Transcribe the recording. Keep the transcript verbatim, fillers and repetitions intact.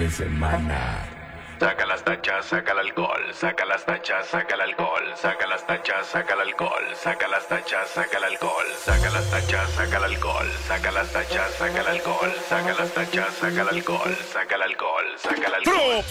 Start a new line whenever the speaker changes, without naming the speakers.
de semana.
Saca las tachas, saca el alcohol, saca las tachas, saca el alcohol, saca las tachas, saca el alcohol, saca las tachas, saca el alcohol, saca las tachas, saca el alcohol, saca las tachas, saca el alcohol, saca las tachas, saca el alcohol, saca el alcohol, saca el alcohol.